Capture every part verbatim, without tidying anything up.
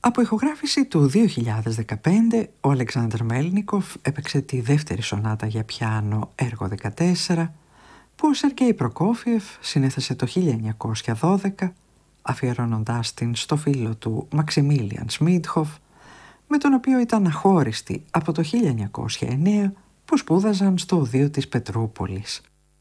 Από ηχογράφηση του δύο χιλιάδες δεκαπέντε, ο Αλεξάνδρ Μέλνικοφ έπαιξε τη δεύτερη σονάτα για πιάνο έργο δεκατέσσερα, που ο Σεργέη Προκόφιεφ συνέθεσε το χίλια εννιακόσια δώδεκα, αφιερώνοντάς την στο φίλο του Μαξιμίλιαν Σμίτχοφ, με τον οποίο ήταν αχώριστη από το χίλια εννιακόσια εννέα, που σπούδαζαν στο Οδείο της Πετρούπολης.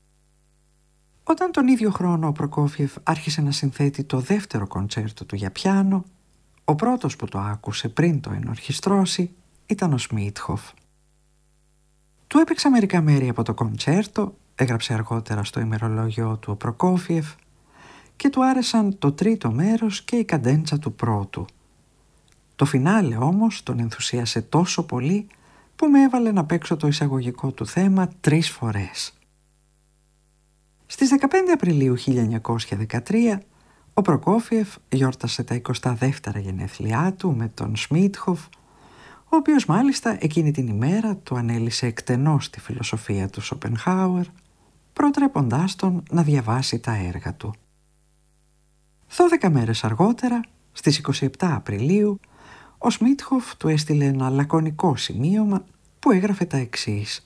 Όταν τον ίδιο χρόνο ο Προκόφιεφ άρχισε να συνθέτει το δεύτερο κοντσέρτο του για πιάνο, ο πρώτος που το άκουσε πριν το ενορχιστρώσει ήταν ο Σμίτχοφ. Του έπαιξε μερικά μέρη από το κοντσέρτο, έγραψε αργότερα στο ημερολόγιο του ο Προκόφιεφ, και του άρεσαν το τρίτο μέρος και η καντέντσα του πρώτου. Το φινάλε όμως τον ενθουσίασε τόσο πολύ που με έβαλε να παίξω το εισαγωγικό του θέμα τρεις φορές. Στις δεκαπέντε Απριλίου χίλια εννιακόσια δεκατρία ο Προκόφιεφ γιόρτασε τα εικοστά δεύτερα γενέθλιά του με τον Σμίτχοφ, ο οποίος μάλιστα εκείνη την ημέρα του ανέλησε εκτενώς τη φιλοσοφία του Σοπενχάουερ, προτρέποντάς τον να διαβάσει τα έργα του. Δώδεκα μέρες αργότερα, στις εικοστή εβδόμη Απριλίου, ο Σμίτχοφ του έστειλε ένα λακωνικό σημείωμα που έγραφε τα εξής: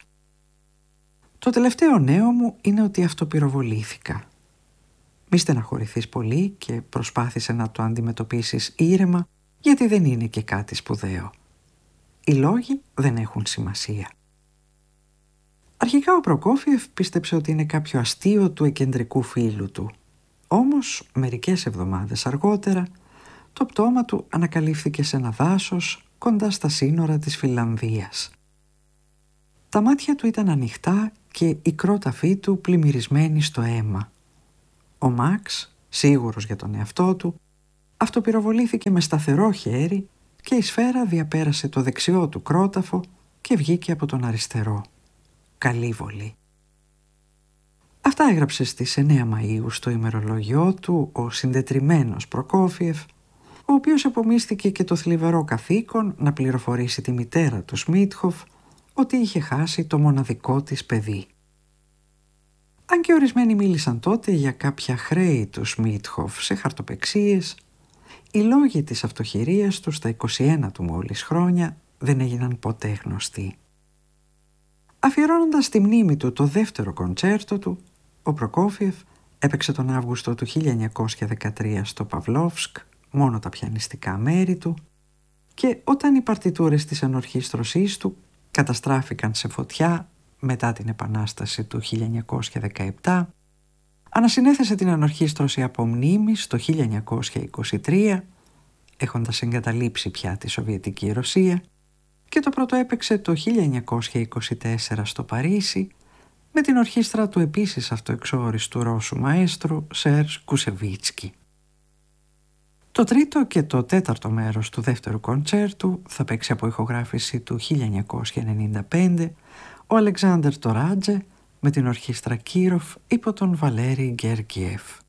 «Το τελευταίο νέο μου είναι ότι αυτοπυροβολήθηκα. Μη στεναχωρηθείς πολύ και προσπάθησε να το αντιμετωπίσεις ήρεμα, γιατί δεν είναι και κάτι σπουδαίο. Οι λόγοι δεν έχουν σημασία». Αρχικά ο Προκόφιεφ πίστεψε ότι είναι κάποιο αστείο του εκκεντρικού φίλου του. Όμως μερικές εβδομάδες αργότερα το πτώμα του ανακαλύφθηκε σε ένα δάσος κοντά στα σύνορα της Φινλανδίας. Τα μάτια του ήταν ανοιχτά και η κρόταφή του πλημμυρισμένη στο αίμα. Ο Μαξ, σίγουρος για τον εαυτό του, αυτοπυροβολήθηκε με σταθερό χέρι και η σφαίρα διαπέρασε το δεξιό του κρόταφο και βγήκε από τον αριστερό. Καλή βολή. Αυτά έγραψε στις εννέα Μαΐου στο ημερολόγιό του ο συντετριμμένος Προκόφιεφ, ο οποίος απομίσθηκε και το θλιβερό καθήκον να πληροφορήσει τη μητέρα του Σμίτχοφ ότι είχε χάσει το μοναδικό της παιδί. Αν και ορισμένοι μίλησαν τότε για κάποια χρέη του Σμίτχοφ σε χαρτοπεξίες, οι λόγοι της αυτοχειρίας του στα είκοσι ένα του μόλις χρόνια δεν έγιναν ποτέ γνωστοί. Αφιερώνοντας στη μνήμη του το δεύτερο κοντσέρτο του, ο Προκόφιεφ έπαιξε τον Αύγουστο του χίλια εννιακόσια δεκατρία στο Παυλόφσκ μόνο τα πιανιστικά μέρη του, και όταν οι παρτιτούρες της ενορχήστρωσής του καταστράφηκαν σε φωτιά μετά την Επανάσταση του χίλια εννιακόσια δεκαεπτά, ανασυνέθεσε την ενορχήστρωση από μνήμης το χίλια εννιακόσια είκοσι τρία, έχοντας εγκαταλείψει πια τη Σοβιετική Ρωσία, και το πρώτο έπαιξε το χίλια εννιακόσια είκοσι τέσσερα στο Παρίσι με την ορχήστρα του επίσης αυτοεξόριστου Ρώσου μαέστρου Σέρζ Κουσεβίτσκι. Το τρίτο και το τέταρτο μέρος του δεύτερου κοντσέρτου θα παίξει από ηχογράφηση του χίλια εννιακόσια ενενήντα πέντε ο Αλεξάνδρ Τοράτζε με την ορχήστρα Κίροφ υπό τον Βαλέρι Γκεργιέφ.